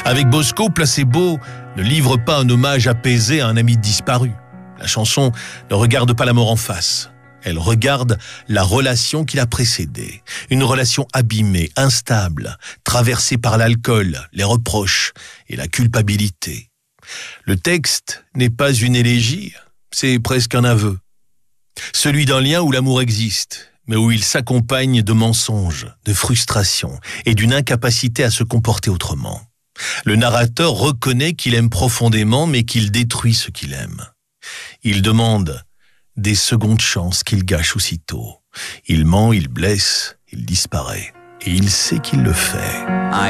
Avec Bosco, Placebo ne livre pas un hommage apaisé à un ami disparu. La chanson ne regarde pas la mort en face. Elle regarde la relation qui l'a précédée. Une relation abîmée, instable, traversée par l'alcool, les reproches et la culpabilité. Le texte n'est pas une élégie, c'est presque un aveu. Celui d'un lien où l'amour existe, mais où il s'accompagne de mensonges, de frustrations et d'une incapacité à se comporter autrement. Le narrateur reconnaît qu'il aime profondément, mais qu'il détruit ce qu'il aime. Il demande des secondes chances qu'il gâche aussitôt. Il ment, il blesse, il disparaît. Et il sait qu'il le fait.